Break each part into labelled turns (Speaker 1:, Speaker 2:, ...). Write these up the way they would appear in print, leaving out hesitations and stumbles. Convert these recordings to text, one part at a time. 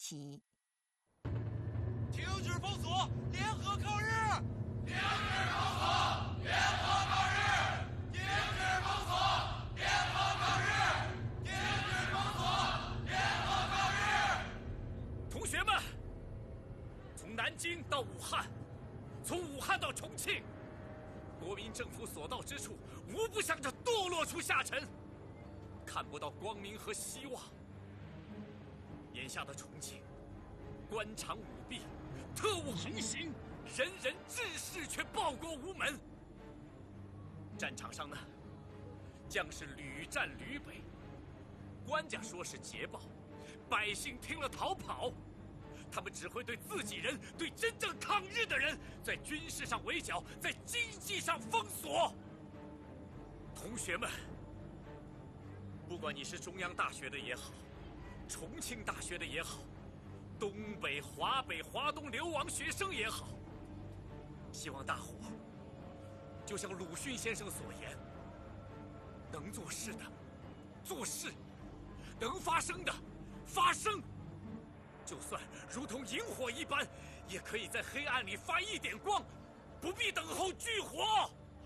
Speaker 1: 起。
Speaker 2: 停止封锁，联合抗日！
Speaker 3: 停止封锁，联合抗日！停止封锁，联合抗日！停止封锁，联合抗日！
Speaker 4: 同学们，从南京到武汉，从武汉到重庆，国民政府所到之处，无不向着堕落处下沉，看不到光明和希望。眼下的重庆，官场舞弊，特务横行，人人志士却报国无门。战场上呢，将士屡战屡北，官家说是捷报，百姓听了逃跑。他们只会对自己人，对真正抗日的人，在军事上围剿，在经济上封锁。同学们，不管你是中央大学的也好，重庆大学的也好，东北、华北、华东流亡学生也好，希望大伙就像鲁迅先生所言，能做事的做事，能发声的发声。就算如同萤火一般，也可以在黑暗里发一点光，不必等候炬火。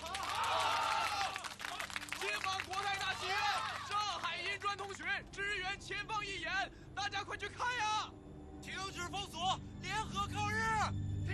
Speaker 2: 解放国泰大戏院，上海银专同学支援前方一演，大家快去看呀！停止封锁，联合抗日！